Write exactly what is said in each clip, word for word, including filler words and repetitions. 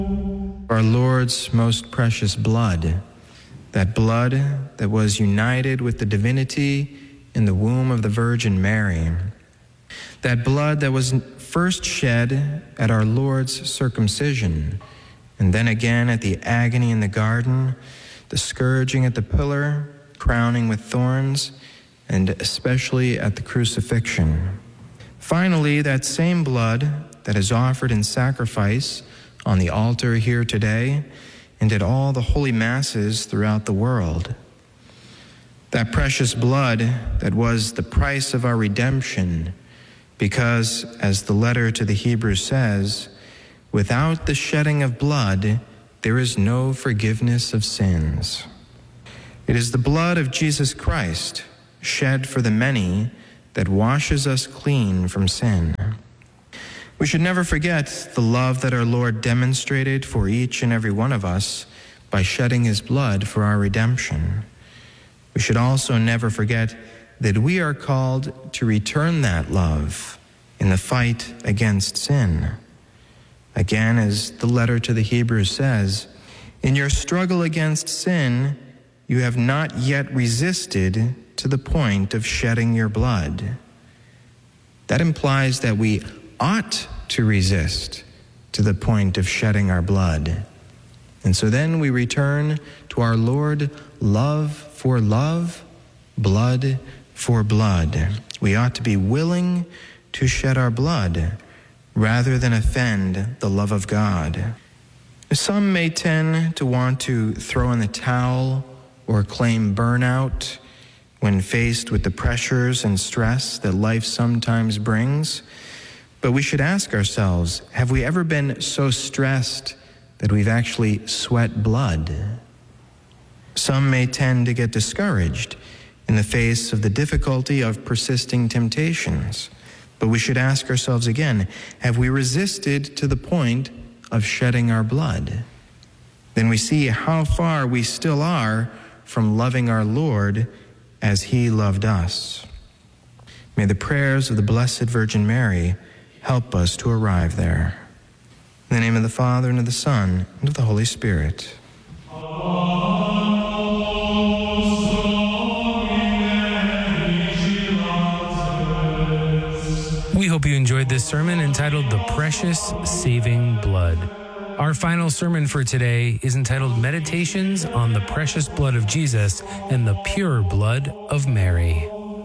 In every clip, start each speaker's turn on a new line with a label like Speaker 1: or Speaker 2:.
Speaker 1: Our Lord's most precious blood, that blood that was united with the divinity in the womb of the Virgin Mary, that blood that was first shed at our Lord's circumcision, and then again at the agony in the garden, the scourging at the pillar, crowning with thorns, and especially at the crucifixion. Finally, that same blood that is offered in sacrifice on the altar here today and at all the holy masses throughout the world. That precious blood that was the price of our redemption, because, as the letter to the Hebrews says, without the shedding of blood, there is no forgiveness of sins. It is the blood of Jesus Christ, shed for the many, that washes us clean from sin. We should never forget the love that our Lord demonstrated for each and every one of us by shedding his blood for our redemption. We should also never forget that we are called to return that love in the fight against sin. Again, as the letter to the Hebrews says, in your struggle against sin, you have not yet resisted to the point of shedding your blood. That implies that we ought to resist to the point of shedding our blood. And so then we return to our Lord, love for love, blood for blood. We ought to be willing to shed our blood rather than offend the love of God. Some may tend to want to throw in the towel or claim burnout when faced with the pressures and stress that life sometimes brings. But we should ask ourselves, have we ever been so stressed that we've actually sweat blood? Some may tend to get discouraged in the face of the difficulty of persisting temptations. But we should ask ourselves again, have we resisted to the point of shedding our blood? Then we see how far we still are from loving our Lord as he loved us. May the prayers of the Blessed Virgin Mary help us to arrive there. In the name of the Father, and of the Son, and of the Holy Spirit.
Speaker 2: We hope you enjoyed this sermon entitled The Precious Saving Blood. Our final sermon for today is entitled Meditations on the Precious Blood of Jesus and the Pure Blood of Mary.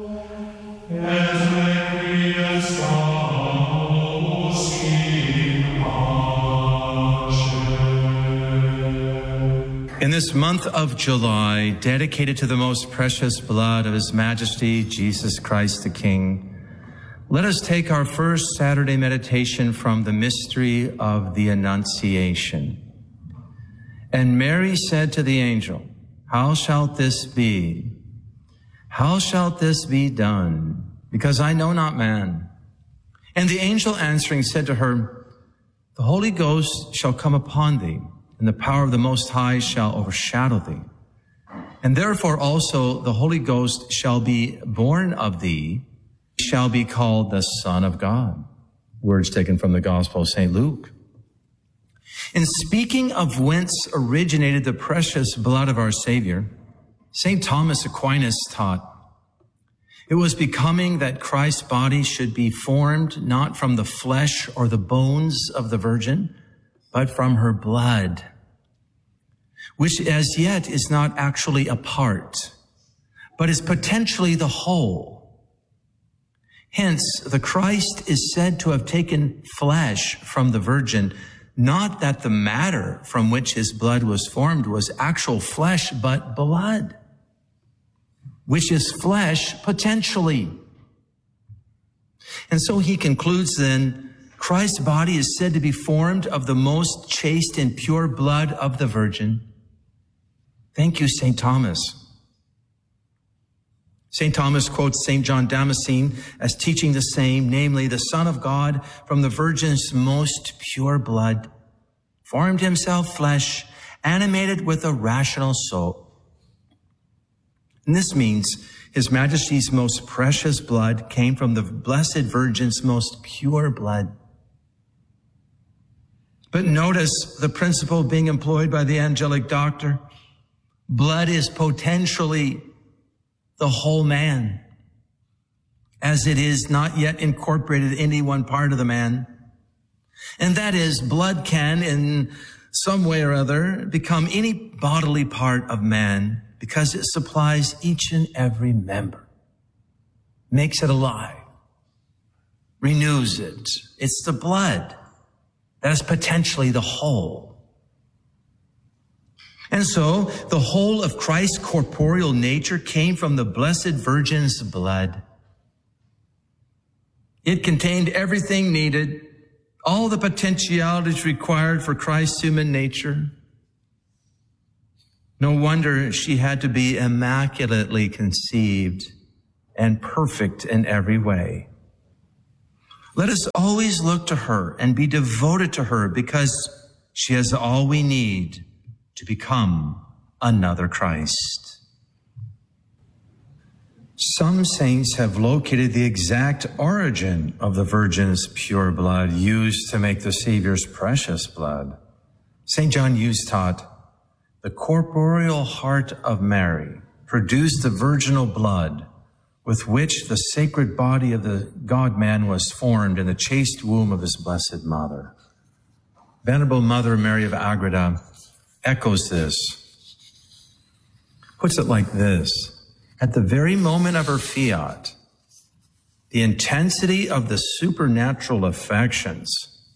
Speaker 3: In this month of July, dedicated to the most precious blood of His Majesty, Jesus Christ the King, let us take our first Saturday meditation from the mystery of the Annunciation. And Mary said to the angel, "How shalt this be? How shalt this be done? Because I know not man." And the angel answering said to her, "The Holy Ghost shall come upon thee, and the power of the Most High shall overshadow thee. And therefore also the Holy Ghost shall be born of thee, shall be called the Son of God." Words taken from the Gospel of Saint Luke. In speaking of whence originated the precious blood of our Savior, Saint Thomas Aquinas taught, it was becoming that Christ's body should be formed not from the flesh or the bones of the Virgin, but from her blood, which as yet is not actually a part, but is potentially the whole. Hence, the Christ is said to have taken flesh from the Virgin, not that the matter from which his blood was formed was actual flesh, but blood, which is flesh potentially. And so he concludes then, Christ's body is said to be formed of the most chaste and pure blood of the Virgin. Thank you, Saint Thomas. Saint Thomas quotes Saint John Damascene as teaching the same, namely, the Son of God from the Virgin's most pure blood, formed himself flesh, animated with a rational soul. And this means His Majesty's most precious blood came from the Blessed Virgin's most pure blood. But notice the principle being employed by the angelic doctor. Blood is potentially the whole man, as it is not yet incorporated in any one part of the man. And that is, blood can, in some way or other, become any bodily part of man because it supplies each and every member, makes it alive, renews it. It's the blood that is potentially the whole. And so the whole of Christ's corporeal nature came from the Blessed Virgin's blood. It contained everything needed, all the potentialities required for Christ's human nature. No wonder she had to be immaculately conceived and perfect in every way. Let us always look to her and be devoted to her because she has all we need to become another Christ. Some saints have located the exact origin of the Virgin's pure blood used to make the Savior's precious blood. Saint John Hughes taught, the corporeal heart of Mary produced the virginal blood with which the sacred body of the God-man was formed in the chaste womb of his blessed mother. Venerable Mother Mary of Agreda echoes this, puts it like this. At the very moment of her fiat, the intensity of the supernatural affections,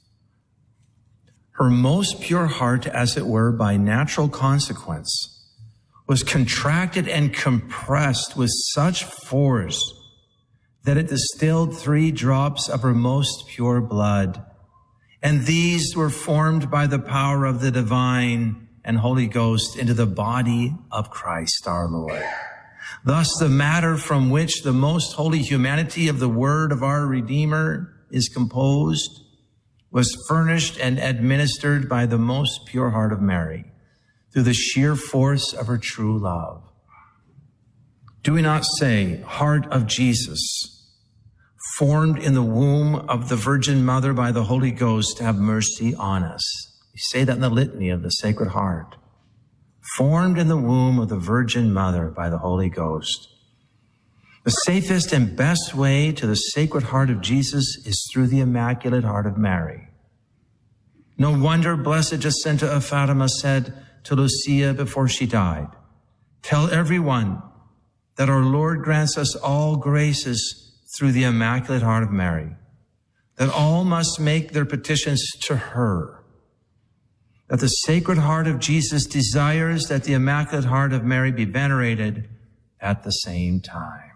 Speaker 3: her most pure heart, as it were, by natural consequence, was contracted and compressed with such force that it distilled three drops of her most pure blood. And these were formed by the power of the divine and Holy Ghost into the body of Christ our Lord. Thus, the matter from which the most holy humanity of the Word of our Redeemer is composed was furnished and administered by the most pure heart of Mary through the sheer force of her true love. Do we not say, heart of Jesus, formed in the womb of the Virgin Mother by the Holy Ghost, have mercy on us? We say that in the litany of the Sacred Heart. Formed in the womb of the Virgin Mother by the Holy Ghost. The safest and best way to the Sacred Heart of Jesus is through the Immaculate Heart of Mary. No wonder Blessed Jacinta of Fatima said to Lucia before she died, tell everyone that our Lord grants us all graces through the Immaculate Heart of Mary, that all must make their petitions to her, that the Sacred Heart of Jesus desires that the Immaculate Heart of Mary be venerated at the same time.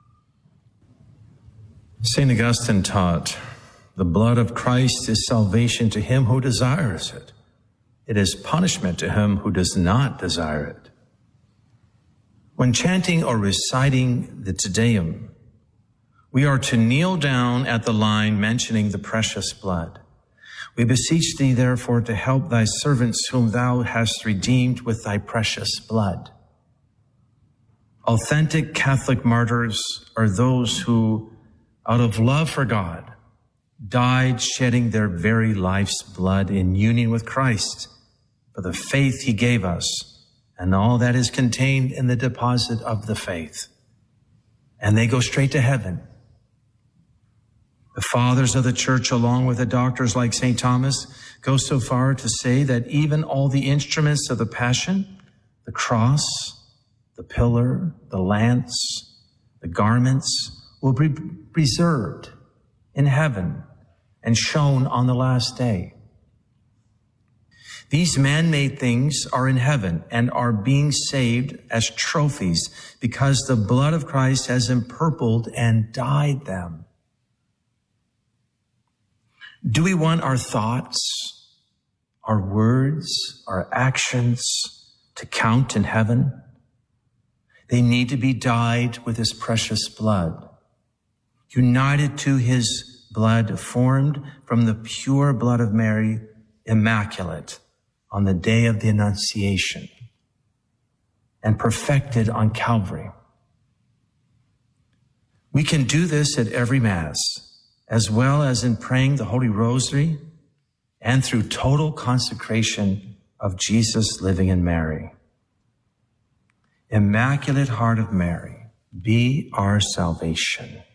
Speaker 3: Saint Augustine taught, the blood of Christ is salvation to him who desires it. It is punishment to him who does not desire it. When chanting or reciting the Te Deum, we are to kneel down at the line mentioning the precious blood. We beseech thee, therefore, to help thy servants whom thou hast redeemed with thy precious blood. Authentic Catholic martyrs are those who, out of love for God, died shedding their very life's blood in union with Christ for the faith he gave us and all that is contained in the deposit of the faith. And they go straight to heaven. The fathers of the church, along with the doctors like Saint Thomas, go so far to say that even all the instruments of the Passion, the cross, the pillar, the lance, the garments, will be preserved in heaven and shown on the last day. These man-made things are in heaven and are being saved as trophies because the blood of Christ has empurpled and dyed them. Do we want our thoughts, our words, our actions to count in heaven? They need to be dyed with his precious blood, united to his blood, formed from the pure blood of Mary, immaculate, on the day of the Annunciation, and perfected on Calvary. We can do this at every Mass, as well as in praying the Holy Rosary and through total consecration of Jesus living in Mary. Immaculate Heart of Mary, be our salvation.